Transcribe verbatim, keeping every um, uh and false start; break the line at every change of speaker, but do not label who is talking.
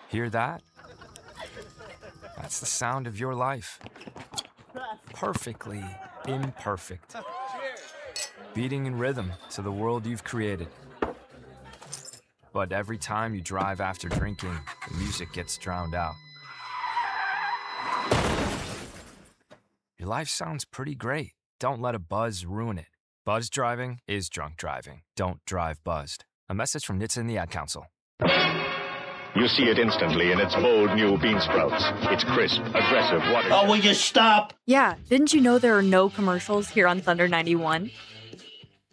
Hear that? That's the sound of your life. Perfectly imperfect. Beating in rhythm to the world you've created. But every time you drive after drinking, the music gets drowned out. Your life sounds pretty great. Don't let a buzz ruin it. Buzz driving is drunk driving. Don't drive buzzed. A message from N H T S A and the Ad Council.
You see it instantly in its bold new bean sprouts. It's crisp, aggressive, water.
Oh, will you stop?
Yeah, didn't you know there are no commercials here on Thunder ninety-one?